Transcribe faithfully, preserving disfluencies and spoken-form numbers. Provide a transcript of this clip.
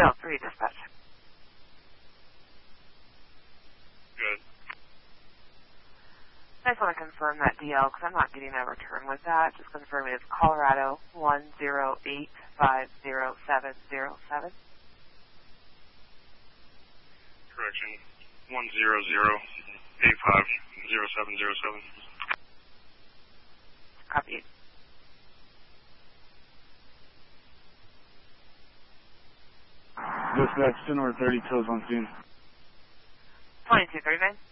L three, dispatch. Good. I just want to confirm that D L because I'm not getting a return with that. Just confirming it's Colorado one zero eight five zero seven zero seven. Correction, one zero zero eight five zero seven zero seven. Copy. Dispatch, ten or thirty kills on scene. twenty-two thirty-nine.